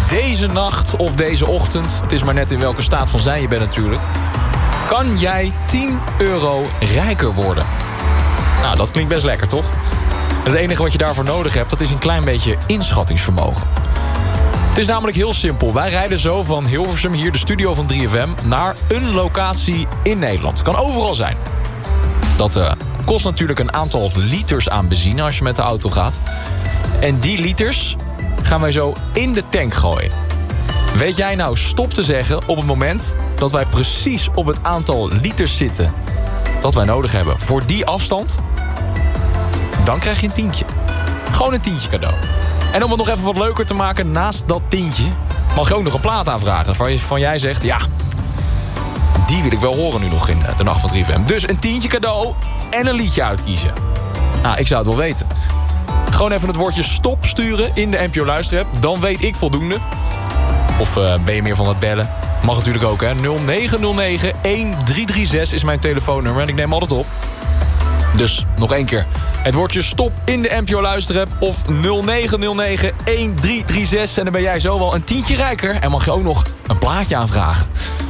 deze nacht of deze ochtend, het is maar net in welke staat van zijn je bent natuurlijk, kan jij 10 euro rijker worden. Nou, dat klinkt best lekker, toch? Het enige wat je daarvoor nodig hebt, dat is een klein beetje inschattingsvermogen. Het is namelijk heel simpel. Wij rijden zo van Hilversum, hier de studio van 3FM, naar een locatie in Nederland. Kan overal zijn. Dat kost natuurlijk een aantal liters aan benzine als je met de auto gaat. En die liters gaan wij zo in de tank gooien. Weet jij nou stop te zeggen op het moment dat wij precies op het aantal liters zitten dat wij nodig hebben voor die afstand? Dan krijg je een tientje. Gewoon een tientje cadeau. En om het nog even wat leuker te maken, naast dat tientje mag je ook nog een plaat aanvragen. Waarvan jij zegt, ja, die wil ik wel horen nu nog in de nacht van 3FM. Dus een tientje cadeau en een liedje uitkiezen. Nou, ik zou het wel weten. Gewoon even het woordje stop sturen in de NPO Luisterapp. Dan weet ik voldoende. Of ben je meer van het bellen? Mag natuurlijk ook, hè. 0909-1336 is mijn telefoonnummer en ik neem altijd op. Dus nog één keer. Het woordje stop in de NPO Luisterapp of 0909-1336. En dan ben jij zo wel een tientje rijker en mag je ook nog een plaatje aanvragen.